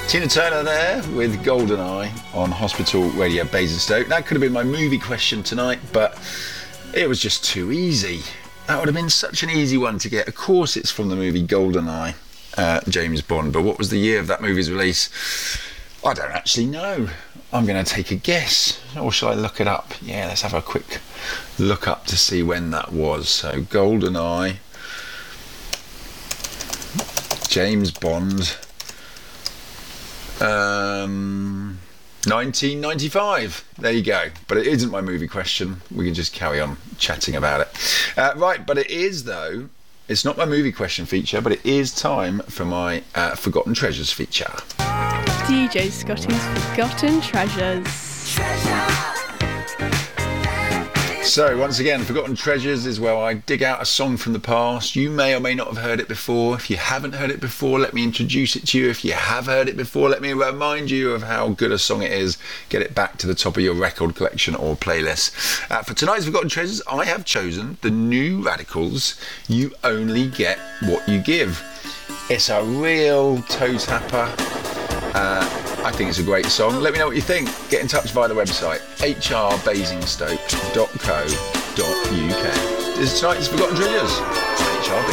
Tina Turner there with GoldenEye on Hospital Radio Basingstoke. That could have been my movie question tonight, but it was just too easy. That would have been such an easy one to get. Of course it's from the movie GoldenEye, James Bond, but what was the year of that movie's release? I don't actually know. I'm going to take a guess, or shall I look it up? Yeah, let's have a quick look up to see when that was. So GoldenEye, James Bond, 1995. There you go. But it isn't my movie question. We can just carry on chatting about it. Right, but it is, though. It's not my movie question feature, but it is time for my Forgotten Treasures feature. DJ Scotty's Forgotten Treasures. So, once again, Forgotten Treasures is where I dig out a song from the past. You may or may not have heard it before. If you haven't heard it before, let me introduce it to you. If you have heard it before, let me remind you of how good a song it is. Get it back to the top of your record collection or playlist. For tonight's Forgotten Treasures, I have chosen the New Radicals, You Only Get What You Give. It's a real toe tapper. I think it's a great song. Let me know what you think. Get in touch via the website hrbasingstoke.co.uk. This is tonight's Forgotten Treasures.